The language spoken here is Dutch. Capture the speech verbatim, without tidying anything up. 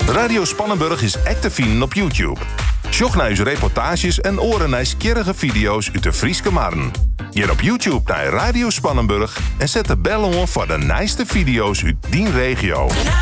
Radio Spannenburg is echt te vinden op YouTube. Sjoch naar uw reportages en oren naar skierrige video's uit de Frieske Marn. Hier op YouTube naar Radio Spannenburg en zet de bel om voor de nijste video's uit die regio.